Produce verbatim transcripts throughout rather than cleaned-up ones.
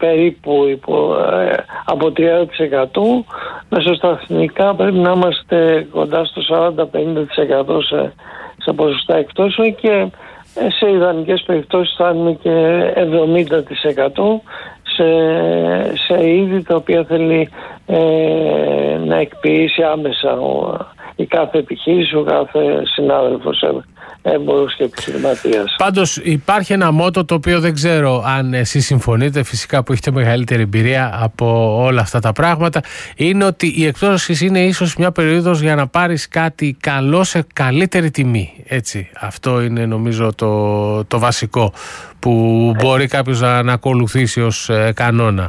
περίπου υπό, ε, από τριάντα τοις εκατό, μεσοσταθμικά πρέπει να είμαστε κοντά στο σαράντα με πενήντα τοις εκατό σε, σε ποσοστά εκτόσεων και σε ιδανικές περιπτώσεις φτάνουμε και εβδομήντα τοις εκατό σε, σε είδη τα οποία θέλει ε, να εκποιήσει άμεσα ο, η κάθε επιχείρηση, ο κάθε συνάδελφος έμπορος και επιχειρηματίας. Πάντως υπάρχει ένα μότο το οποίο δεν ξέρω αν εσείς συμφωνείτε, φυσικά που έχετε μεγαλύτερη εμπειρία από όλα αυτά τα πράγματα, είναι ότι η εκπτώση είναι ίσως μια περίοδος για να πάρεις κάτι καλό σε καλύτερη τιμή. Έτσι, αυτό είναι νομίζω το, το βασικό που μπορεί κάποιος να, να ακολουθήσει ως ε, κανόνα.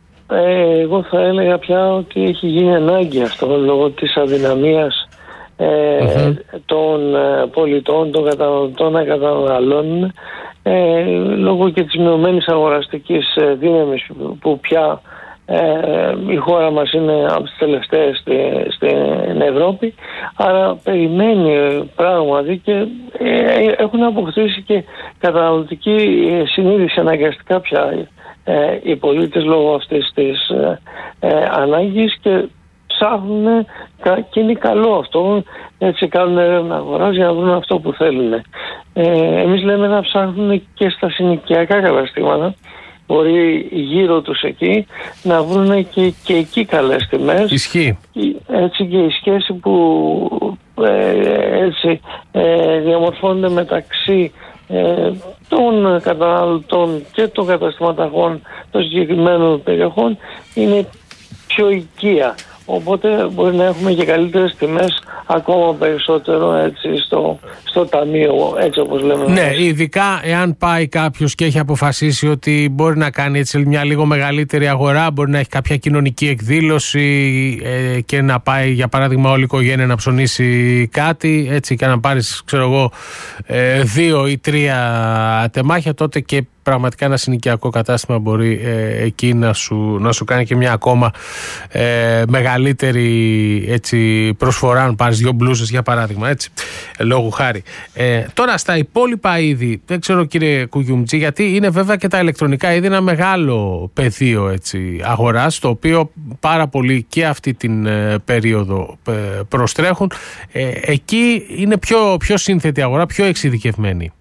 Ε, εγώ θα έλεγα πια ότι έχει γίνει ανάγκη αυτό λόγω της αδυναμίας Ε, mm-hmm. των ε, πολιτών, των καταναλωτών να καταναλώνουν ε, λόγω και της μειωμένης αγοραστικής ε, δύναμης που πια ε, η χώρα μας είναι από τις τελευταίες στη, στην Ευρώπη, άρα περιμένει πράγματι και ε, έχουν αποκτήσει και καταναλωτική συνείδηση αναγκαστικά πια ε, οι πολίτες λόγω αυτής της ε, ε, ανάγκης και ψάχνουν και είναι καλό αυτό, έτσι κάνουν έρευνα αγοράς για να βρουν αυτό που θέλουν. Ε, εμείς λέμε να ψάχνουν και στα συνοικιακά καταστήματα, μπορεί γύρω τους εκεί να βρουν και, και εκεί καλές τιμές. Ισχύει. Έτσι και η σχέση που ε, έτσι ε, διαμορφώνεται μεταξύ ε, των καταναλωτών και των καταστηματαρχών των συγκεκριμένων περιοχών είναι πιο οικία. Οπότε μπορεί να έχουμε και καλύτερες τιμές ακόμα περισσότερο έτσι στο, στο ταμείο, έτσι όπως λέμε. Ναι, ειδικά εάν πάει κάποιος και έχει αποφασίσει ότι μπορεί να κάνει έτσι μια λίγο μεγαλύτερη αγορά, μπορεί να έχει κάποια κοινωνική εκδήλωση ε, και να πάει για παράδειγμα όλη η οικογένεια να ψωνίσει κάτι έτσι και να πάρεις ξέρω εγώ ε, δύο ή τρία τεμάχια, τότε και πραγματικά ένα συνοικιακό κατάστημα μπορεί ε, εκεί να σου, να σου κάνει και μια ακόμα ε, μεγαλύτερη έτσι, προσφορά, αν πάρεις δύο μπλούζες για παράδειγμα, έτσι, λόγου χάρη. Ε, τώρα στα υπόλοιπα είδη, δεν ξέρω κύριε Κουγιουμτζή, γιατί είναι βέβαια και τα ηλεκτρονικά είδη ένα μεγάλο πεδίο έτσι, αγοράς, το οποίο πάρα πολύ και αυτή την ε, περίοδο ε, προστρέχουν. Ε, εκεί είναι πιο, πιο σύνθετη αγορά, πιο εξειδικευμένη.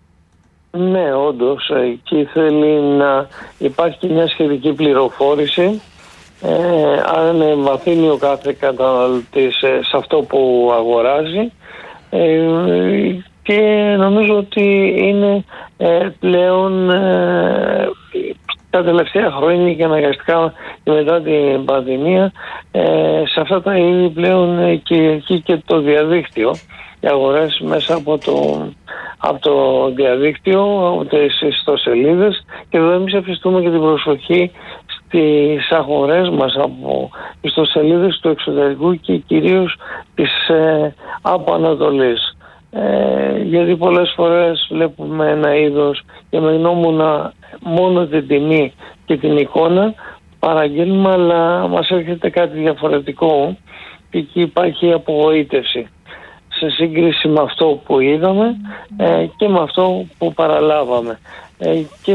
Ναι, όντως, εκεί θέλει να υπάρχει και μια σχετική πληροφόρηση, ε, άρα να εμβαθύνει ο κάθε καταναλωτής ε, σε αυτό που αγοράζει ε, και νομίζω ότι είναι ε, πλέον ε, τα τελευταία χρόνια και αναγκαστικά μετά την πανδημία ε, σε αυτά τα είδη πλέον κυριαρχεί και το διαδίκτυο. Οι αγορές μέσα από το, από το διαδίκτυο, από τις ιστοσελίδες, και εδώ εμείς εφιστούμε και την προσοχή στις αγορές μας από ιστοσελίδες του εξωτερικού και κυρίως της ε, από Ανατολής. Ε, γιατί πολλές φορές βλέπουμε ένα είδος και με γνώμονα μόνο την τιμή και την εικόνα παραγγέλνουμε, αλλά μας έρχεται κάτι διαφορετικό και εκεί υπάρχει απογοήτευση σε σύγκριση με αυτό που είδαμε ε, και με αυτό που παραλάβαμε. Ε, και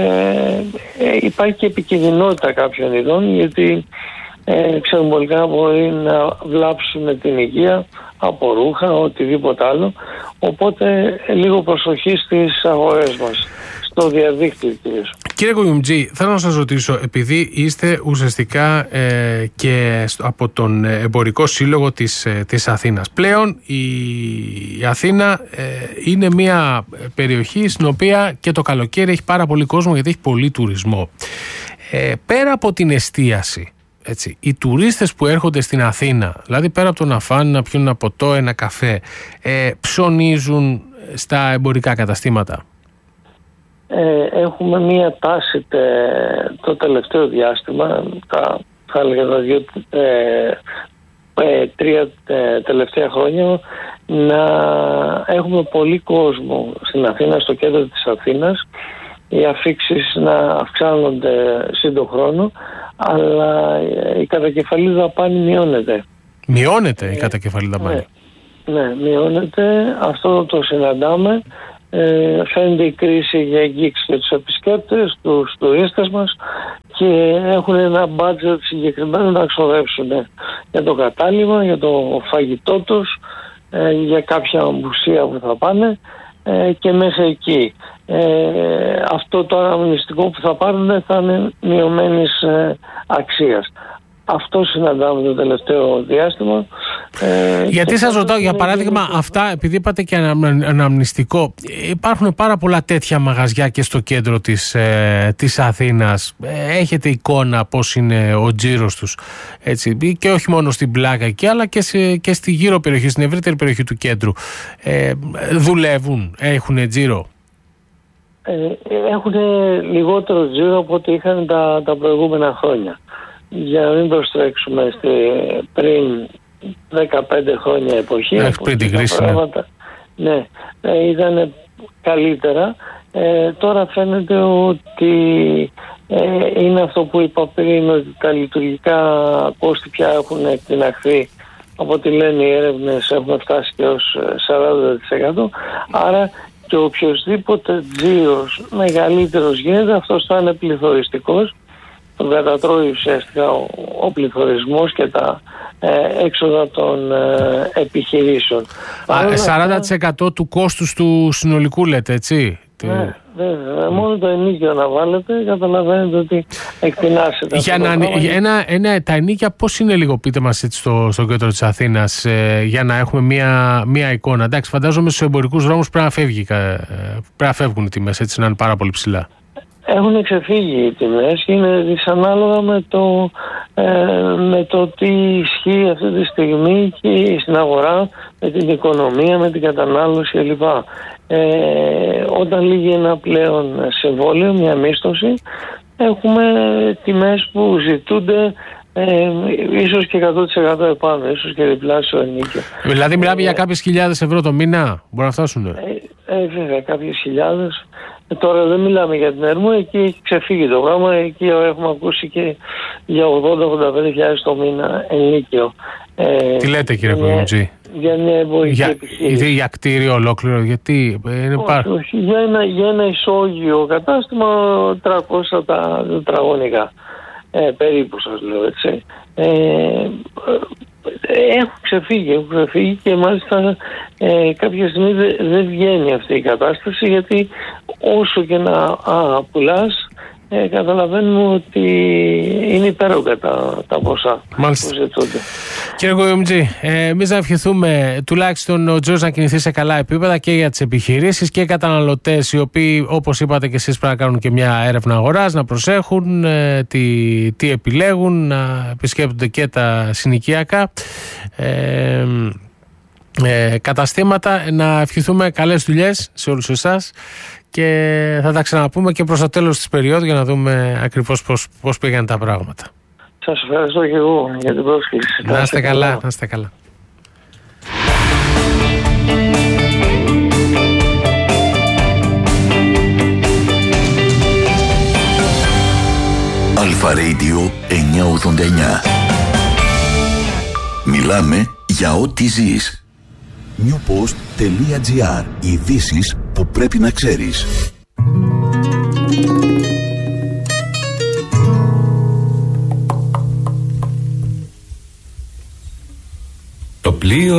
ε, υπάρχει και επικινδυνότητα κάποιων ειδών, γιατί ε, ξέρουμε πολύ καλά μπορεί να βλάψουν την υγεία από ρούχα, οτιδήποτε άλλο. Οπότε ε, λίγο προσοχή στις αγορές μας, στο διαδίκτυο κυρίως. Κύριε Κουγιουμτζή, θέλω να σας ρωτήσω, επειδή είστε ουσιαστικά ε, και από τον Εμπορικό Σύλλογο της, ε, της Αθήνας. Πλέον η, η Αθήνα ε, είναι μια περιοχή στην οποία και το καλοκαίρι έχει πάρα πολύ κόσμο, γιατί έχει πολύ τουρισμό. Ε, πέρα από την εστίαση, έτσι, οι τουρίστες που έρχονται στην Αθήνα, δηλαδή πέρα από το να φάνε, να πιούν ένα ποτό, ένα καφέ, ε, ψωνίζουν στα εμπορικά καταστήματα? Ε, έχουμε μία τάση τε, το τελευταίο διάστημα, τα, θα έλεγα τα δύο, ε, ε, τρία ε, τελευταία χρόνια, να έχουμε πολύ κόσμο στην Αθήνα, στο κέντρο της Αθήνας, οι αφήξεις να αυξάνονται σύντο χρόνο, αλλά η κατακεφαλή δαπάνη μειώνεται. Μειώνεται η κατακεφαλή δαπάνη. Ναι, ναι, μειώνεται, αυτό το συναντάμε. Ε, φαίνεται η κρίση για εγγύηση για τους επισκέπτες, τους τουρίστες μας, και έχουν ένα budget συγκεκριμένο να ξοδέψουν για το κατάλημα, για το φαγητό τους, ε, για κάποια μουσεία που θα πάνε ε, και μέχρι εκεί. Ε, αυτό το αναμνηστικό που θα πάρουν θα είναι μειωμένης ε, αξίας. Αυτό συναντάμε το τελευταίο διάστημα. Ε, Γιατί σας ρωτάω, για παράδειγμα, είναι... αυτά, επειδή είπατε και αναμνηστικό, υπάρχουν πάρα πολλά τέτοια μαγαζιά και στο κέντρο της, ε, της Αθήνας. Έχετε εικόνα πώς είναι ο τζίρος τους, έτσι, και όχι μόνο στην Πλάκα εκεί, αλλά και, σε, και στη γύρω περιοχή, στην ευρύτερη περιοχή του κέντρου. Ε, δουλεύουν, έχουν τζίρο. Ε, έχουν λιγότερο τζίρο από ό,τι είχαν τα, τα προηγούμενα χρόνια. Για να μην προστρέξουμε στη πριν δεκαπέντε χρόνια εποχή. Έχει πριν την κρίση, ναι. Ναι, ε, ήταν καλύτερα. Ε, τώρα φαίνεται ότι ε, είναι αυτό που είπα πριν, ότι τα λειτουργικά κόστη πια έχουν εκτιναχθεί. Από ό,τι λένε οι έρευνες, έχουμε φτάσει και ως σαράντα τοις εκατό. Άρα και οποιοσδήποτε τζίρος μεγαλύτερος γίνεται, αυτός θα είναι πληθωριστικός. Τον κατατρώει ουσιαστικά ο, ο πληθωρισμός και τα ε, έξοδα των ε, επιχειρήσεων. Α, σαράντα τοις εκατό του κόστους του συνολικού λέτε, έτσι. Ναι, βέβαια. Μόνο το ενοίκιο να βάλετε, καταλαβαίνετε ότι εκτινάσετε. Για να, ένα, ένα, τα ενοίκια πώς είναι, λίγο πείτε μας έτσι στο, στο κέντρο της Αθήνας, ε, για να έχουμε μία, μία εικόνα. Εντάξει, φαντάζομαι στους εμπορικούς δρόμους πρέπει να, φεύγει, πρέπει να φεύγουν οι τιμές, έτσι, να είναι πάρα πολύ ψηλά. Έχουν ξεφύγει οι τιμές και είναι δυσανάλογα με το, ε, με το τι ισχύει αυτή τη στιγμή και στην αγορά, με την οικονομία, με την κατανάλωση κλπ. Ε, όταν λύγει ένα πλέον συμβόλαιο, μια μίσθωση, έχουμε τιμές που ζητούνται ε, ίσως και εκατό τοις εκατό επάνω, ίσως και διπλάσιο ενίκιο. Δηλαδή μιλάμε ε, για κάποιες χιλιάδες ευρώ το μήνα, μπορεί να φτάσουν. Ε, ε, βέβαια, κάποιες χιλιάδες. Ε, τώρα δεν μιλάμε για την Ερμού, εκεί έχει ξεφύγει το πράγμα, εκεί έχουμε ακούσει και για ογδόντα με ογδόντα πέντε χιλιάδες το μήνα ενίκιο. Ε, Τι λέτε κύριε Κοϊμτζή? Για μια εμπορική για, επιχείρηση. Για κτίριο ολόκληρο, γιατί είναι όχι, πάρα... όχι, για ένα, για ένα ισόγειο κατάστημα τριακόσια τα τετραγωνικά. Ε, περίπου σας λέω, έτσι. Ε, έχουν ξεφύγει, έχουν ξεφύγει και μάλιστα ε, κάποια στιγμή δεν δε βγαίνει αυτή η κατάσταση, γιατί όσο και να α, πουλάς, ε, καταλαβαίνουμε ότι είναι υπέρογκα τα, τα ποσά Μάλιστα. που ζητούνται. Κύριε Κοϊμτζή, ε, εμείς να ευχηθούμε τουλάχιστον ο τζίρος να κινηθεί σε καλά επίπεδα και για τις επιχειρήσεις και οι καταναλωτές, οι οποίοι, όπως είπατε και εσείς, πρέπει να κάνουν και μια έρευνα αγοράς, να προσέχουν ε, τι, τι επιλέγουν, να επισκέπτονται και τα συνοικιακά ε, ε, καταστήματα. Να ευχηθούμε καλές δουλειές σε όλους εσάς και θα τα ξαναπούμε και προς το τέλος της περίοδου για να δούμε ακριβώς πώς, πώς πήγαν τα πράγματα. Σας ευχαριστώ και εγώ για την πρόσκληση. Να είστε καλά, να είστε καλά. Αλφα Radio εννιακόσια ογδόντα εννιά. Μιλάμε για ό,τι ζεις. newpost.gr. Ειδήσεις που πρέπει να ξέρεις. Το πλοίο